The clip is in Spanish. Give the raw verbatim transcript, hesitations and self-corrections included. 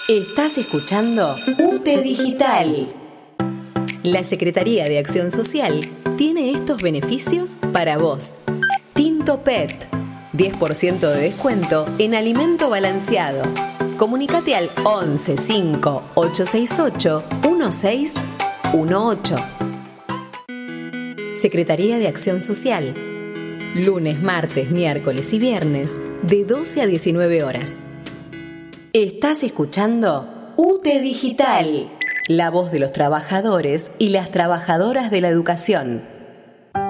Estás escuchando U T E Digital. La Secretaría de Acción Social tiene estos beneficios para vos. Tinto P E T, diez por ciento de descuento en alimento balanceado. Comunicate al once cinco ocho seis ocho uno seis uno ocho. Secretaría de Acción Social. Lunes, martes, miércoles y viernes de doce a diecinueve horas. Estás escuchando U T E Digital, la voz de los trabajadores y las trabajadoras de la educación.